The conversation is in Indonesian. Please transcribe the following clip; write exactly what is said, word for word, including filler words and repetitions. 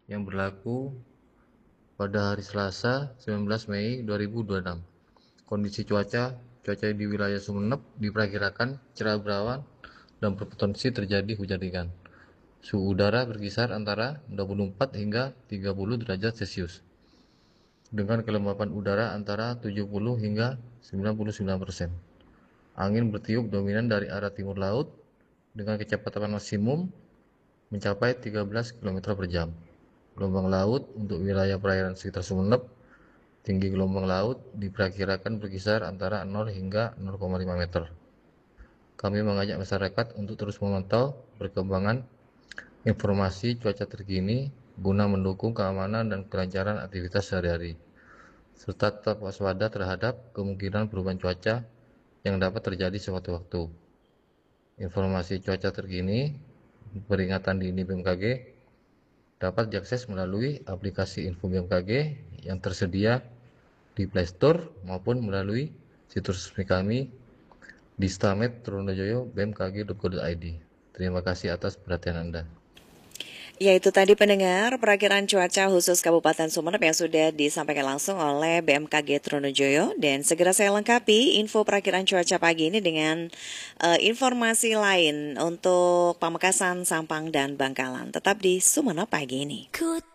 yang berlaku pada hari Selasa sembilan belas Mei dua ribu dua puluh enam. Kondisi cuaca, cuaca di wilayah Sumeneb diperkirakan cerah berawan dan berpotensi terjadi hujan ringan. Suhu udara berkisar antara dua puluh empat hingga tiga puluh derajat Celcius. Dengan kelembapan udara antara tujuh puluh hingga sembilan puluh sembilan persen. Angin bertiup dominan dari arah timur laut dengan kecepatan maksimum mencapai tiga belas kilometer per jam. Gelombang laut untuk wilayah perairan sekitar Sumeneb, tinggi gelombang laut diperkirakan berkisar antara nol hingga nol koma lima meter. Kami mengajak masyarakat untuk terus memantau perkembangan informasi cuaca terkini guna mendukung keamanan dan kelancaran aktivitas sehari-hari, serta tetap waspada terhadap kemungkinan perubahan cuaca yang dapat terjadi sewaktu-waktu. Informasi cuaca terkini, peringatan dini B M K G dapat diakses melalui aplikasi Info B M K G yang tersedia di Play Store maupun melalui situs resmi kami di Stamed Trunojoyo b m k g dot co dot i d. Terima kasih atas perhatian Anda. Ya, itu tadi pendengar perakiraan cuaca khusus Kabupaten Sumeneb yang sudah disampaikan langsung oleh B M K G Trunojoyo. Dan segera saya lengkapi info perakiraan cuaca pagi ini dengan uh, informasi lain untuk Pamekasan, Sampang, dan Bangkalan. Tetap di Sumeneb pagi ini.